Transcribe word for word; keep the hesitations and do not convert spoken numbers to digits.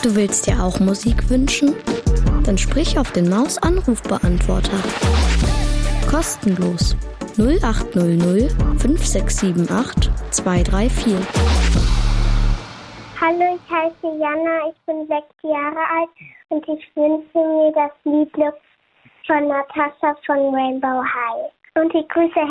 Du willst dir auch Musik wünschen? Dann sprich auf den Maus-Anrufbeantworter. Kostenlos. null acht null null fünf sechs sieben acht zwei drei vier. Hallo, ich heiße Jana, ich bin sechs Jahre alt und ich wünsche mir das Lied von Natascha von Rainbow High. Und ich grüße